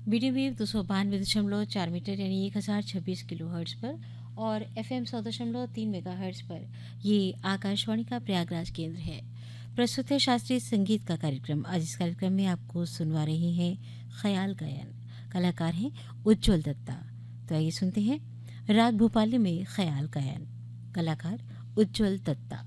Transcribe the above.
Medium wave 292.4 metre यानी 1026 kilo hertz पर और FM 100.3 मेगा हर्ट्ज पर ये आकाशवाणी का प्रयागराज केंद्र है। प्रस्तुत है शास्त्रीय संगीत का कार्यक्रम। आज इस कार्यक्रम में आपको सुनवा रहे हैं ख्याल गायन। कलाकार हैं उज्ज्वल दत्ता। तो आइए सुनते हैं राग भूपाली में ख्याल गायन। कलाकार उज्ज्वल दत्ता।